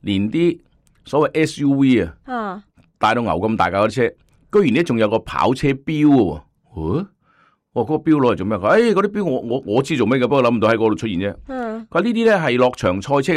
連啲所謂 SUV 啊， 大到牛咁大架嗰啲車，居然咧仲有個跑車錶喎。嗰個錶攞嚟做咩？嗰啲錶我知做咩嘅，不過諗唔到喺嗰度出現啫。佢話呢啲咧係落場賽車